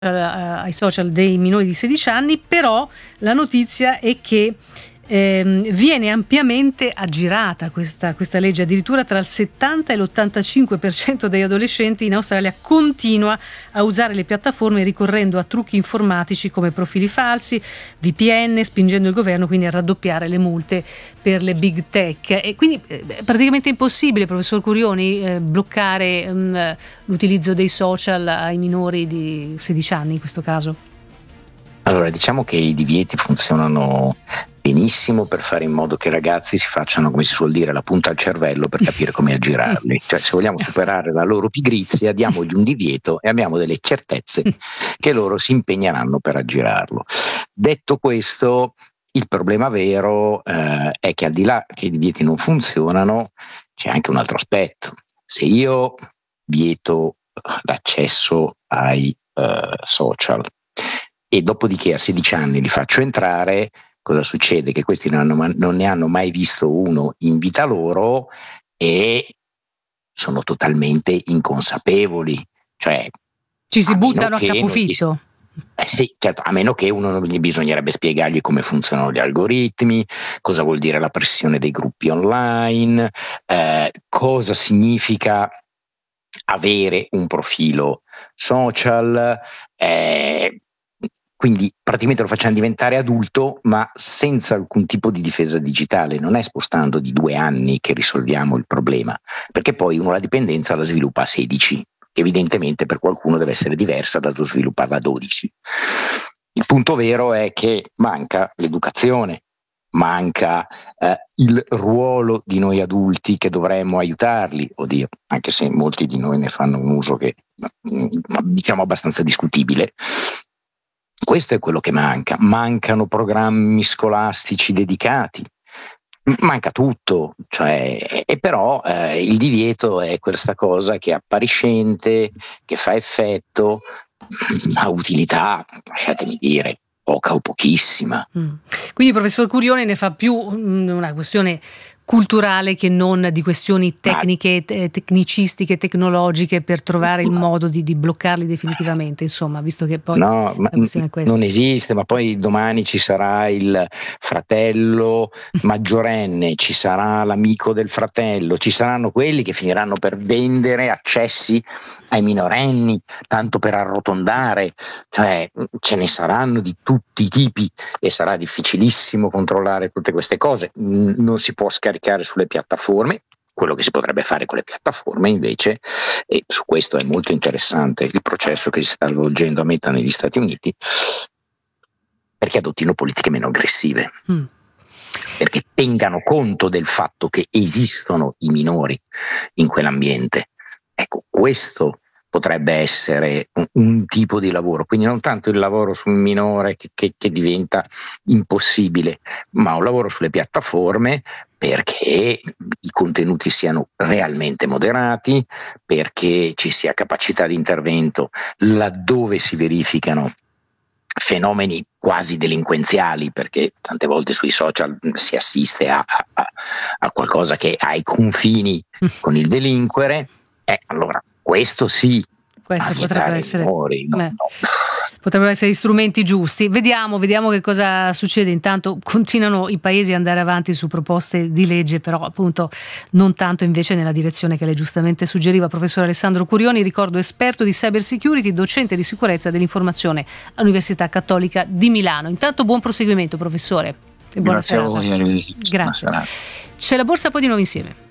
ai social dei minori di 16 anni, però la notizia è che viene ampiamente aggirata questa legge. Addirittura tra il 70 e l'85% degli adolescenti in Australia continua a usare le piattaforme ricorrendo a trucchi informatici come profili falsi, VPN, spingendo il governo quindi a raddoppiare le multe per le big tech. E quindi è praticamente impossibile, professor Curioni, bloccare l'utilizzo dei social ai minori di 16 anni in questo caso. Allora, diciamo che i divieti funzionano benissimo per fare in modo che i ragazzi si facciano, come si suol dire, la punta al cervello per capire come aggirarli. Cioè, se vogliamo superare la loro pigrizia, diamogli un divieto e abbiamo delle certezze che loro si impegneranno per aggirarlo. Detto questo, il problema vero è che al di là che i divieti non funzionano, c'è anche un altro aspetto. Se io vieto l'accesso ai social e dopodiché a 16 anni li faccio entrare, cosa succede? Che questi non ne hanno mai visto uno in vita loro e sono totalmente inconsapevoli. Cioè, ci si buttano a capofitto. Sì, certo, a meno che uno non gli bisognerebbe spiegargli come funzionano gli algoritmi, cosa vuol dire la pressione dei gruppi online, cosa significa avere un profilo social, quindi praticamente lo facciamo diventare adulto, ma senza alcun tipo di difesa digitale. Non è spostando di 2 anni che risolviamo il problema, perché poi uno la dipendenza la sviluppa a 16, che evidentemente per qualcuno deve essere diversa da svilupparla a 12. Il punto vero è che manca l'educazione, manca il ruolo di noi adulti che dovremmo aiutarli, oddio, anche se molti di noi ne fanno un uso che diciamo abbastanza discutibile. Questo è quello che manca. Mancano programmi scolastici dedicati, manca tutto, cioè, e però il divieto è questa cosa che è appariscente, che fa effetto, ha utilità, lasciatemi dire, poca o pochissima. Quindi professor Curioni ne fa più una questione culturale che non di questioni tecniche, tecnicistiche, tecnologiche per trovare il modo di bloccarli definitivamente, insomma, visto che poi no, la questione è questa. Non esiste, ma poi domani ci sarà il fratello maggiorenne, ci sarà l'amico del fratello, ci saranno quelli che finiranno per vendere accessi ai minorenni, tanto per arrotondare, cioè ce ne saranno di tutti i tipi e sarà difficilissimo controllare tutte queste cose. Non si può scaricare sulle piattaforme. Quello che si potrebbe fare con le piattaforme invece, e su questo è molto interessante il processo che si sta svolgendo a Meta negli Stati Uniti, perché adottino politiche meno aggressive, perché tengano conto del fatto che esistono i minori in quell'ambiente. Ecco, questo potrebbe essere un tipo di lavoro, quindi non tanto il lavoro sul minore che diventa impossibile, ma un lavoro sulle piattaforme perché i contenuti siano realmente moderati, perché ci sia capacità di intervento laddove si verificano fenomeni quasi delinquenziali, perché tante volte sui social si assiste a qualcosa che ha i confini con il delinquere, allora questo sì, questo potrebbe essere minori, no. Potrebbero essere gli strumenti giusti. Vediamo che cosa succede. Intanto continuano i paesi ad andare avanti su proposte di legge, però appunto non tanto invece nella direzione che lei giustamente suggeriva. Professor Alessandro Curioni, ricordo esperto di cyber security, docente di sicurezza dell'informazione all'Università Cattolica di Milano. Intanto buon proseguimento, professore, e buona serata. Grazie a voi. Grazie. C'è la borsa, poi di nuovo insieme.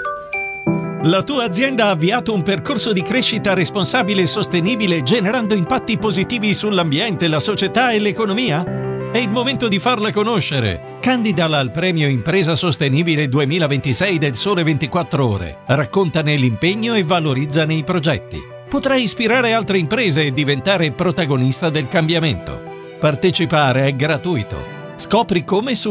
La tua azienda ha avviato un percorso di crescita responsabile e sostenibile generando impatti positivi sull'ambiente, la società e l'economia? È il momento di farla conoscere. Candidala al premio Impresa Sostenibile 2026 del Sole 24 Ore. Raccontane l'impegno e valorizzane i progetti. Potrai ispirare altre imprese e diventare protagonista del cambiamento. Partecipare è gratuito. Scopri come su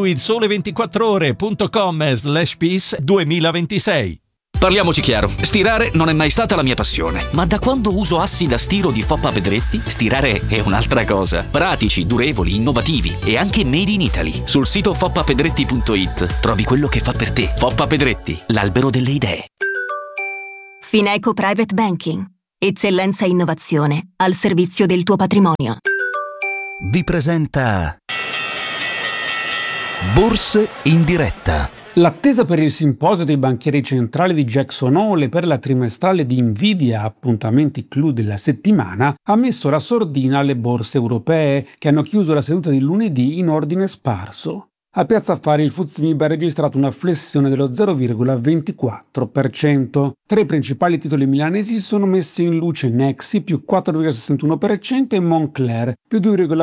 ilsole24ore.com/peace 2026. Parliamoci chiaro, stirare non è mai stata la mia passione, ma da quando uso assi da stiro di Foppa Pedretti, stirare è un'altra cosa. Pratici, durevoli, innovativi e anche made in Italy. Sul sito foppapedretti.it trovi quello che fa per te. Foppa Pedretti, l'albero delle idee. Fineco Private Banking. Eccellenza e innovazione al servizio del tuo patrimonio. Vi presenta Borse in diretta. L'attesa per il simposio dei banchieri centrali di Jackson Hole e per la trimestrale di Nvidia, appuntamenti clou della settimana, ha messo la sordina alle borse europee, che hanno chiuso la seduta di lunedì in ordine sparso. A Piazza Affari il FTSE MIB ha registrato una flessione dello 0,24%. Tra i principali titoli milanesi sono messi in luce Nexi più 4,61% e Moncler più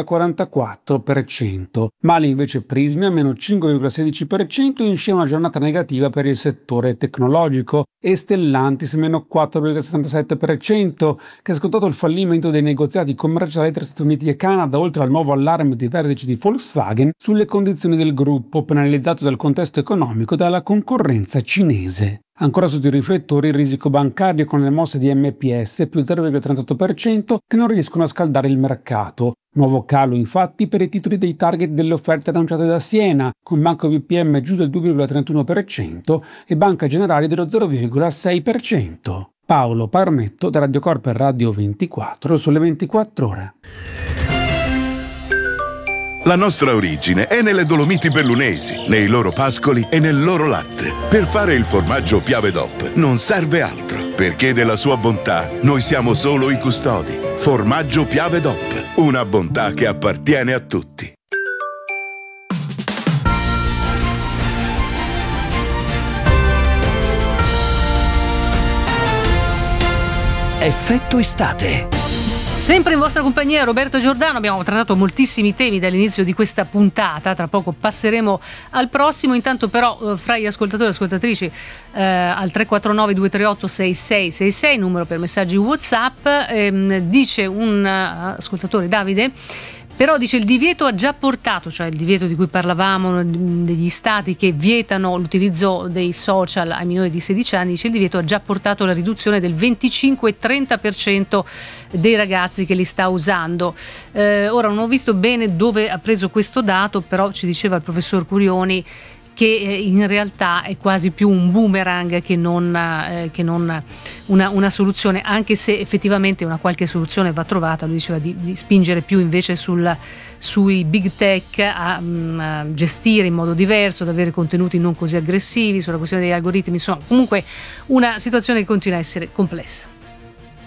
2,44%. Male invece Prismia meno 5,16% in scena una giornata negativa per il settore tecnologico e Stellantis meno 4,77%, che ha scontato il fallimento dei negoziati commerciali tra Stati Uniti e Canada, oltre al nuovo allarme dei vertici di Volkswagen sulle condizioni del gruppo, penalizzato dal contesto economico e dalla concorrenza cinese. Ancora sotto i riflettori il risico bancario con le mosse di MPS più 0,38% che non riescono a scaldare il mercato. Nuovo calo infatti per i titoli dei target delle offerte annunciate da Siena, con Banco BPM giù del 2,31% e Banca Generali dello 0,6%. Paolo Parnetto da Radio Corp e Radio 24 sulle 24 ore. La nostra origine è nelle Dolomiti Bellunesi, nei loro pascoli e nel loro latte. Per fare il formaggio Piave DOP non serve altro, perché della sua bontà noi siamo solo i custodi. Formaggio Piave DOP, una bontà che appartiene a tutti. Effetto estate. Sempre in vostra compagnia Roberto Giordano, abbiamo trattato moltissimi temi dall'inizio di questa puntata, tra poco passeremo al prossimo, intanto però fra gli ascoltatori e ascoltatrici al 349 238 6666, numero per messaggi WhatsApp, dice un ascoltatore, Davide, però dice il divieto ha già portato, cioè il divieto di cui parlavamo degli stati che vietano l'utilizzo dei social ai minori di 16 anni, dice il divieto ha già portato alla riduzione del 25-30% dei ragazzi che li sta usando. Ora non ho visto bene dove ha preso questo dato, però ci diceva il professor Curioni che in realtà è quasi più un boomerang che non una soluzione, anche se effettivamente una qualche soluzione va trovata. Lui diceva di spingere più invece sui big tech a gestire in modo diverso, ad avere contenuti non così aggressivi, sulla questione degli algoritmi, insomma comunque una situazione che continua a essere complessa.